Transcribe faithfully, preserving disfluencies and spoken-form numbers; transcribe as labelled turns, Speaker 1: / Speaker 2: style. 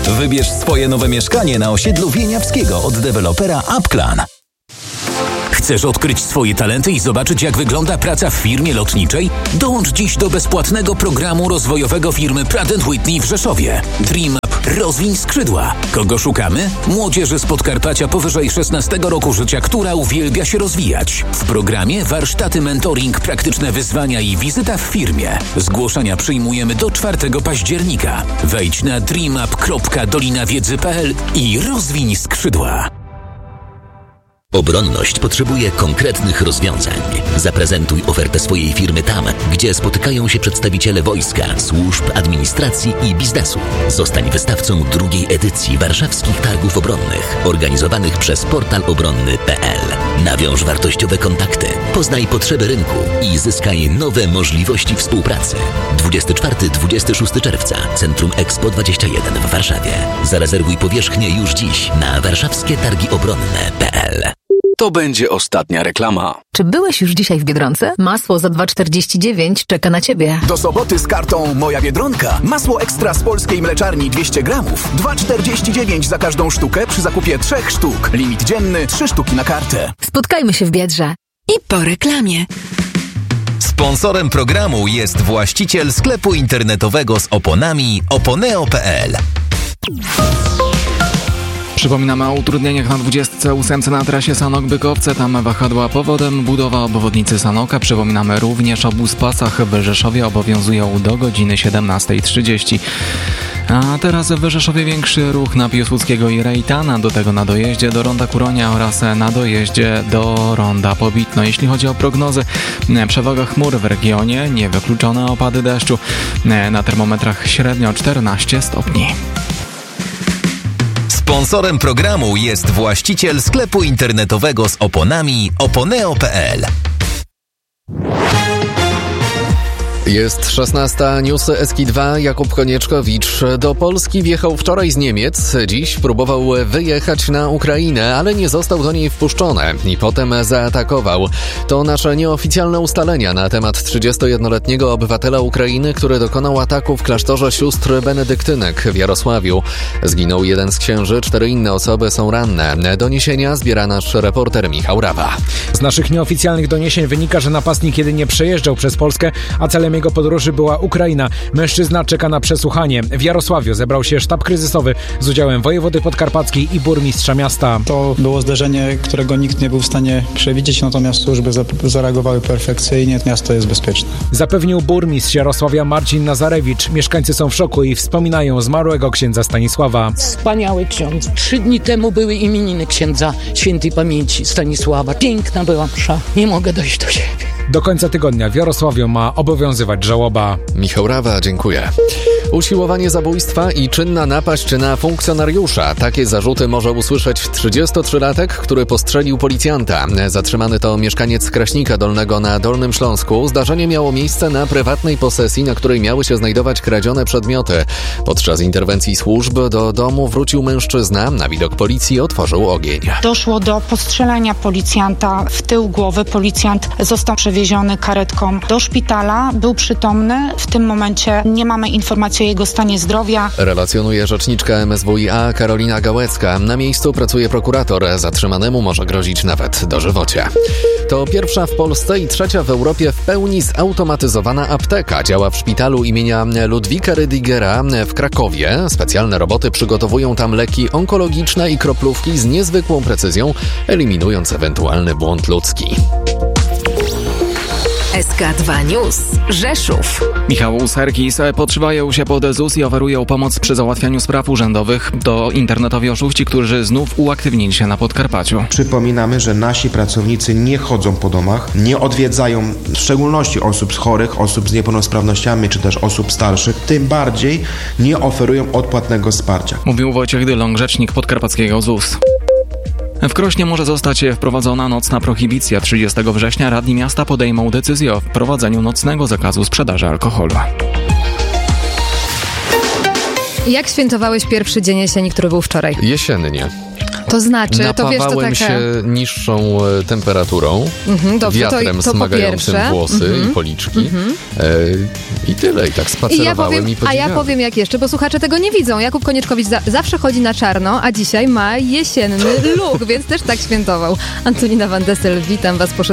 Speaker 1: Wybierz swoje nowe mieszkanie na osiedlu Wieniawskiego od dewelopera Upclan.
Speaker 2: Chcesz odkryć swoje talenty i zobaczyć, jak wygląda praca w firmie lotniczej? Dołącz dziś do bezpłatnego programu rozwojowego firmy Pratt and Whitney w Rzeszowie. Dream Up. Rozwiń skrzydła. Kogo szukamy? Młodzieży z Podkarpacia powyżej szesnastego roku życia, która uwielbia się rozwijać. W programie warsztaty, mentoring, praktyczne wyzwania i wizyta w firmie. Zgłoszenia przyjmujemy do czwartego października. Wejdź na dreamup kropka dolina wiedzy kropka p l i rozwiń skrzydła.
Speaker 3: Obronność potrzebuje konkretnych rozwiązań. Zaprezentuj ofertę swojej firmy tam, gdzie spotykają się przedstawiciele wojska, służb, administracji i biznesu. Zostań wystawcą drugiej edycji Warszawskich Targów Obronnych, organizowanych przez portal obronny kropka p l. Nawiąż wartościowe kontakty, poznaj potrzeby rynku i zyskaj nowe możliwości współpracy. dwudziestego czwartego do dwudziestego szóstego czerwca, Centrum Expo dwadzieścia jeden w Warszawie. Zarezerwuj powierzchnię już dziś na warszawskie targi obronne kropka p l.
Speaker 4: To będzie ostatnia reklama.
Speaker 5: Czy byłeś już dzisiaj w Biedronce? Masło za dwa czterdzieści dziewięć czeka na Ciebie.
Speaker 6: Do soboty z kartą Moja Biedronka. Masło ekstra z polskiej mleczarni dwieście gramów. dwa czterdzieści dziewięć za każdą sztukę przy zakupie trzech sztuk. Limit dzienny trzy sztuki na kartę.
Speaker 5: Spotkajmy się w Biedrze.
Speaker 7: I po reklamie.
Speaker 1: Sponsorem programu jest właściciel sklepu internetowego z oponami oponeo kropka p l.
Speaker 8: Przypominamy o utrudnieniach na dwudziestce ósemce na trasie Sanok-Bykowce. Tam wahadła powodem, budowa obwodnicy Sanoka. Przypominamy również o buspasach w Rzeszowie obowiązują do godziny siedemnastej trzydzieści. A teraz w Rzeszowie większy ruch na Piłsudskiego i Rejtana, do tego na dojeździe do Ronda Kuronia oraz na dojeździe do Ronda Pobitno. Jeśli chodzi o prognozy, przewaga chmur w regionie, niewykluczone opady deszczu. Na termometrach średnio czternaście stopni.
Speaker 1: Sponsorem programu jest właściciel sklepu internetowego z oponami oponeo kropka p l.
Speaker 9: Jest szesnasta, newsy S K dwa. Jakub Konieczkowicz do Polski wjechał wczoraj z Niemiec. Dziś próbował wyjechać na Ukrainę, ale nie został do niej wpuszczony i potem zaatakował. To nasze nieoficjalne ustalenia na temat trzydziestojednoletniego obywatela Ukrainy, który dokonał ataku w klasztorze sióstr benedyktynek w Jarosławiu. Zginął jeden z księży, cztery inne osoby są ranne. Doniesienia zbiera nasz reporter Michał Rawa.
Speaker 10: Z naszych nieoficjalnych doniesień wynika, że napastnik jedynie przejeżdżał przez Polskę, a celem jego podróży była Ukraina. Mężczyzna czeka na przesłuchanie. W Jarosławiu zebrał się sztab kryzysowy z udziałem wojewody podkarpackiej i burmistrza miasta.
Speaker 11: To było zdarzenie, którego nikt nie był w stanie przewidzieć, natomiast służby zareagowały perfekcyjnie. Miasto jest bezpieczne.
Speaker 10: Zapewnił burmistrz Jarosławia Marcin Nazarewicz. Mieszkańcy są w szoku i wspominają zmarłego księdza Stanisława.
Speaker 12: Wspaniały ksiądz. Trzy dni temu były imieniny księdza świętej pamięci Stanisława. Piękna była msza. Nie mogę dojść do siebie.
Speaker 10: Do końca tygodnia w Jarosławiu ma obowiązywać żałoba.
Speaker 9: Michał Rawa, dziękuję. Usiłowanie zabójstwa i czynna napaść na funkcjonariusza. Takie zarzuty może usłyszeć trzydziestotrzylatek, który postrzelił policjanta. Zatrzymany to mieszkaniec Kraśnika Dolnego na Dolnym Śląsku. Zdarzenie miało miejsce na prywatnej posesji, na której miały się znajdować kradzione przedmioty. Podczas interwencji służb do domu wrócił mężczyzna. Na widok policji otworzył ogień.
Speaker 13: Doszło do postrzelenia policjanta w tył głowy. Policjant został przewieziony karetką do szpitala. Był przytomny. W tym momencie nie mamy informacji o jego stanie zdrowia.
Speaker 9: Relacjonuje rzeczniczka M S W i A Karolina Gałecka. Na miejscu pracuje prokurator. Zatrzymanemu może grozić nawet dożywocie. To pierwsza w Polsce i trzecia w Europie w pełni zautomatyzowana apteka. Działa w szpitalu imienia Ludwika Rydygera w Krakowie. Specjalne roboty przygotowują tam leki onkologiczne i kroplówki z niezwykłą precyzją, eliminując ewentualny błąd ludzki.
Speaker 7: S K dwa News. Rzeszów.
Speaker 8: Michał Serkis. Podszywają się pod Z U S i oferują pomoc przy załatwianiu spraw urzędowych. To internetowi oszuści, którzy znów uaktywnili się na Podkarpaciu.
Speaker 14: Przypominamy, że nasi pracownicy nie chodzą po domach, nie odwiedzają w szczególności osób chorych, osób z niepełnosprawnościami czy też osób starszych. Tym bardziej nie oferują odpłatnego wsparcia.
Speaker 8: Mówił Wojciech Dylong, rzecznik podkarpackiego Z U S. W Krośnie może zostać wprowadzona nocna prohibicja. trzydziestego września radni miasta podejmą decyzję o wprowadzeniu nocnego zakazu sprzedaży alkoholu.
Speaker 5: Jak świętowałeś pierwszy dzień jesieni, który był wczoraj?
Speaker 9: Jesiennie.
Speaker 15: To znaczy, to wiesz, to
Speaker 9: Napawałem
Speaker 15: taka...
Speaker 9: się niższą e, temperaturą,
Speaker 15: mhm, dobrze,
Speaker 9: wiatrem
Speaker 15: to, to
Speaker 9: smagającym włosy
Speaker 15: mhm.
Speaker 9: i policzki
Speaker 15: Mhm.
Speaker 9: e, i tyle. I tak spacerowałem
Speaker 15: I ja powiem,
Speaker 9: i
Speaker 15: A
Speaker 9: podziwiałem.
Speaker 15: ja powiem jak jeszcze, bo słuchacze tego nie widzą. Jakub Konieczkowicz za, zawsze chodzi na czarno, a dzisiaj ma jesienny look, więc też tak świętował. Antonina Van Dessel, witam was po